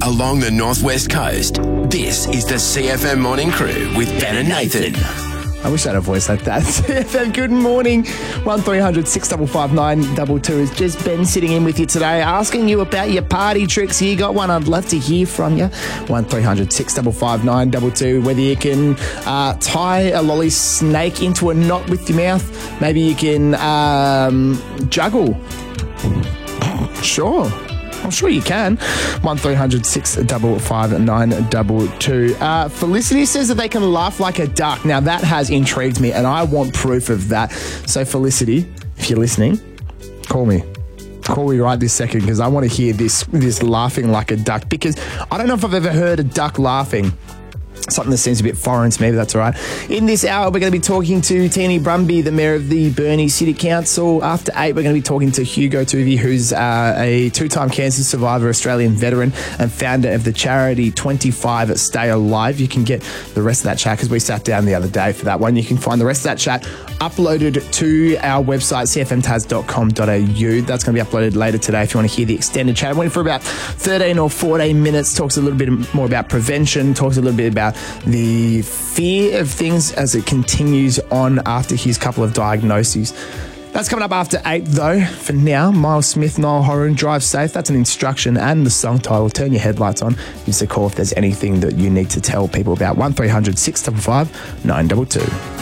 along the northwest coast. This is the CFM Morning Crew with Ben and Nathan. I wish I had a voice like that. CFM, good morning. 1300 655 922 is just Ben sitting in with you today, asking you about your party tricks. You got one? I'd love to hear from you. 1300 655 922. Whether you can tie a lolly snake into a knot with your mouth. Maybe you can juggle. Sure. I'm sure you can. 1300 655 922. Felicity says that they can laugh like a duck. Now, that has intrigued me, and I want proof of that. So, Felicity, if you're listening, call me. Call me right this second, because I want to hear this laughing like a duck, because I don't know if I've ever heard a duck laughing. Something that seems a bit foreign to me, but that's all right. In this hour, we're going to be talking to Teeny Brumby, the Mayor of the Burnie City Council. After 8, we're going to be talking to Hugo Tuvey, who's a two-time cancer survivor, Australian veteran, and founder of the charity 25 Stay Alive. You can get the rest of that chat, because we sat down the other day for that one. You can find the rest of that chat uploaded to our website, cfmtas.com.au. That's going to be uploaded later today if you want to hear the extended chat. It went for about 13 or 14 minutes, talks a little bit more about prevention, talks a little bit about the fear of things as it continues on after his couple of diagnoses. That's coming up after 8 though. For now, Miles Smith, Niall Horan, Drive Safe. That's an instruction and the song title. Turn your headlights on. Give us a call if there's anything that you need to tell people about. 1300 655 922.